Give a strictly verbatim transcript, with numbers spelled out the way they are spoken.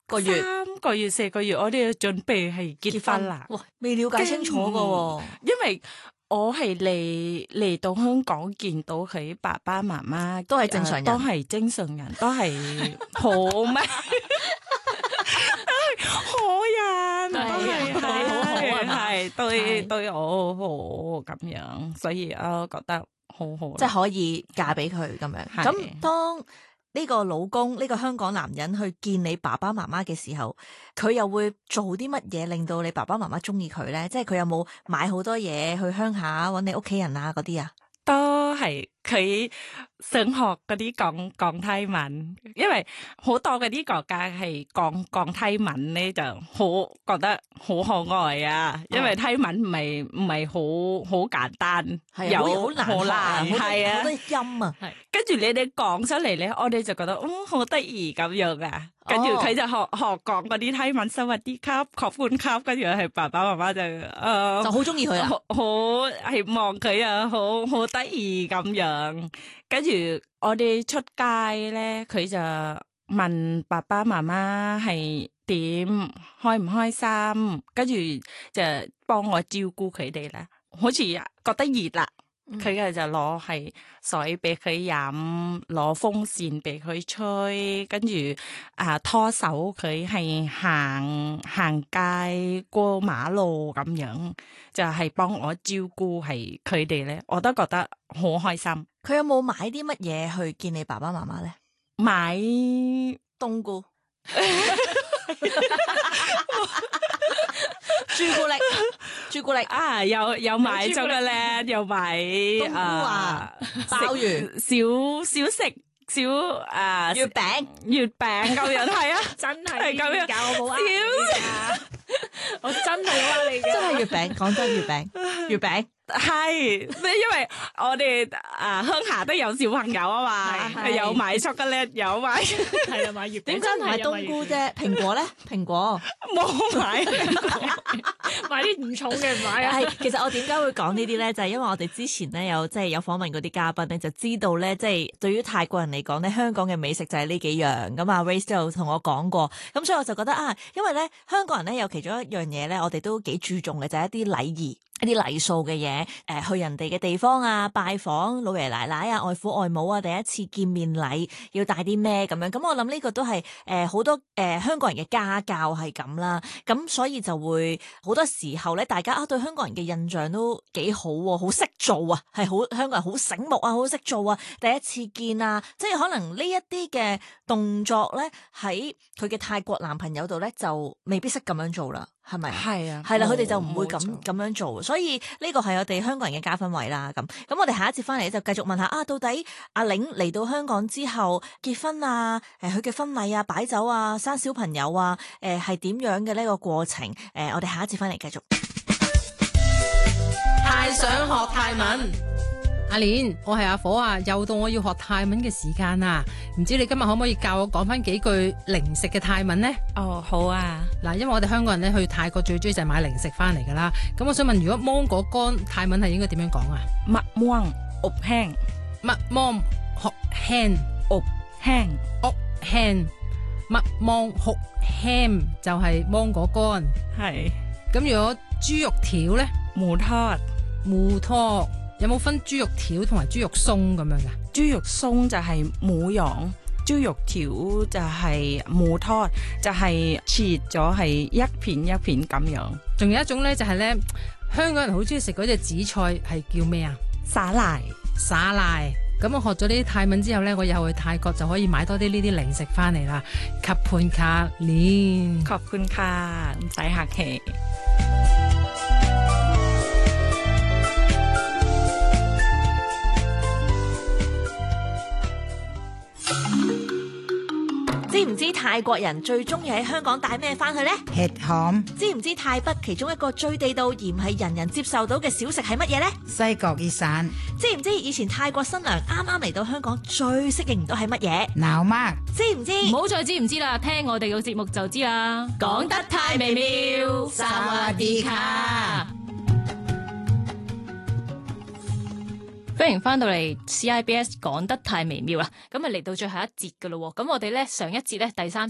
個月， 三個月四個月，我哋要準備係結婚啦。 哇，未了解清楚噶喎。 因為我係嚟嚟到香港見到佢爸爸媽媽都係正常人， 都係正常人，都係好咩？好人，都係好好係嘛， 係對對我好咁樣，所以我覺得好好， 即係可以嫁俾佢咁樣。咁當呢個老公呢個香港男人去見你爸爸媽媽嘅時候，佢又會做啲乜嘢令到你爸爸媽媽中意佢咧？即係佢有冇買好多嘢去鄉下搵你屋企人啊嗰啲啊？ 都係佢想學嗰啲講講泰文，因為好多嗰啲國家係講講泰文咧，就好覺得好可愛啊！因為泰文唔係唔係好好簡單， 有好難好難，係啊， 好多音啊， 跟住你哋講出嚟咧，我哋就覺得嗯好得意咁樣啊！跟住佢就學學講嗰啲泰文，สวัสดีครับขอบคุณครับ，跟住係爸爸媽媽就誒就好中意佢啦， 好係望佢啊，好好得意咁樣。跟住我哋出街咧，佢就問爸爸媽媽係點，開唔開心，跟住就幫我照顧佢哋啦。好似覺得熱啦。佢嘅就攞係水俾佢飲，攞風扇俾佢吹，跟住啊拖手佢係行行街過馬路咁樣，就係、是、幫我照顧係佢哋咧，我都覺得好開心。 佢有冇買啲乜嘢去見你爸爸媽媽咧？ 買冬菇。朱古力，朱古力啊，有有買咗嘅咧，又買冬菇啊，鮑魚， 少少食少啊， 月餅， 月餅咁樣係啊， 真係咁樣教我冇呃我真係呃你嘅， 真係月餅，講真月餅，月餅。 係，因為我哋啊鄉下都有小朋友啊嘛，有買巧克力，有買係啊買月餅， 點解唔買冬菇啫？蘋果咧，蘋果冇買， 買啲唔重嘅唔買啊。 係，其實我點解會講呢啲咧？就係因為我哋之前咧有即係有訪問嗰啲嘉賓咧，就知道咧，即係對於泰國人嚟講咧，香港嘅美食就係呢幾樣。咁啊 Race 都有同我講過，咁所以我就覺得啊，因為咧香港人咧有其中一樣嘢咧，我哋都幾注重嘅就係一啲禮儀。一啲禮數嘅嘢，誒、呃、去人哋嘅地方啊，拜訪老爺奶奶啊、外父外母啊，第一次見面禮要帶啲咩咁樣？咁我諗呢個都係誒好多誒、呃、香港人嘅家教係咁啦。咁所以就會好多時候咧，大家啊對香港人嘅印象都幾好喎，好識做啊，係好香港人好醒目啊，好識做啊，第一次見啊，即係可能呢一啲嘅動作咧，喺佢嘅泰國男朋友度咧就未必識咁樣做啦。係咪？ 係啊， 係啦，佢哋就唔會咁咁樣做，所以呢個係我哋香港人嘅加分位啦。咁咁，我哋下一節翻嚟就繼續問下啊，到底阿玲嚟到香港之後結婚啊，誒佢嘅婚禮啊、擺酒啊、生小朋友啊，誒係點樣嘅呢個過程？誒、呃，我哋下一節翻嚟繼續。 太想學泰文。阿蓮，我係阿火啊，又到我要學泰文嘅時間啦，唔知你今日可唔可以教我講翻幾句零食嘅泰文呢？ 哦，好啊。 嗱，因為我哋香港人咧去泰國最中意就係買零食翻嚟噶啦，咁我想問，如果芒果乾泰文係應該點樣講啊？ 麥芒อบแห้ง， 麥芒學輕อบแห้ง， อบ輕，麥芒學輕就係芒果乾。 係。 咁如果豬肉條咧？ หมูทอด， หมูทอด。有冇分豬肉條同埋豬肉鬆咁樣噶？ 豬肉鬆就係หมูหยอง，豬肉條就係หมูทอด，就係切咗係一片一片咁樣。 仲有一種咧就係咧，香港人好中意食嗰隻紫菜係叫咩啊？ 沙賴， 沙賴。咁我學咗呢啲泰文之後咧，我以後去泰國就可以買多啲呢啲零食翻嚟啦。ขอบคุณค่ะ蓮， ขอบคุณค่ะ唔使客氣。 知唔知泰國人最中意喺香港帶咩翻去呢？ hetham。 知唔知泰北其中一個最地道而唔係人人接受到嘅小食係乜嘢呢？ 西角意散。 知唔知以前泰國新娘啱啱嚟到香港最適應唔到係乜嘢？ 鬧媽。 知唔知？ 唔好再知唔知啦，聽我哋個節目就知啦。 講得太微妙，薩瓦迪卡。 歡迎翻到嚟 C I B S 講得太微妙啦，咁啊嚟到最後一節噶咯，咁我哋咧上一節咧第三